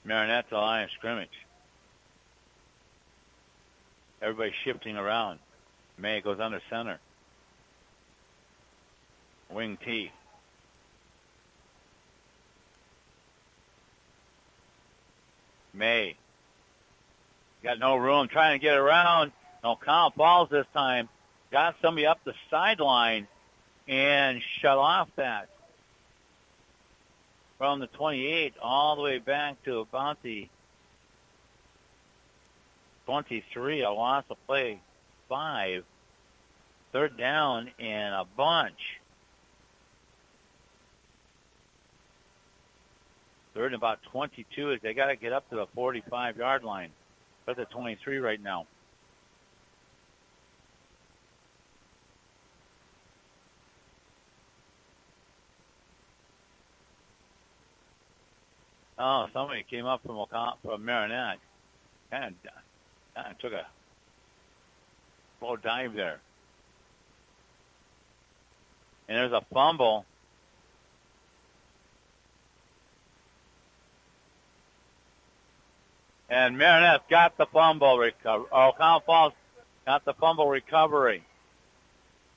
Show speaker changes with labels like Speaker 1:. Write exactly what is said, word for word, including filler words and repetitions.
Speaker 1: Marinette to the line of scrimmage. Everybody's shifting around. May goes under center. Wing T. May. Got no room. Trying to get around. O'Connell falls this time. Got somebody up the sideline and shut off that. From the twenty-eight all the way back to about the twenty-three. A loss of play. Five. Third down and a bunch. Third and about twenty-two as they got to get up to the forty-five-yard line. They're at the twenty-three right now. Oh, somebody came up from from Marinette. Kind of, kind of took a slow dive there. And there's a fumble. And Marinette got the fumble recovery. O'Connell Falls got the fumble recovery.